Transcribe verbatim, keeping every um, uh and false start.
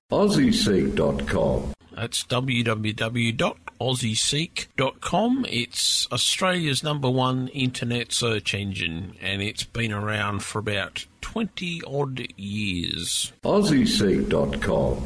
Aussie Seek dot com. That's w w w dot aussie seek dot com. It's Australia's number one internet search engine, and it's been around for about twenty odd years. Aussie Seek dot com.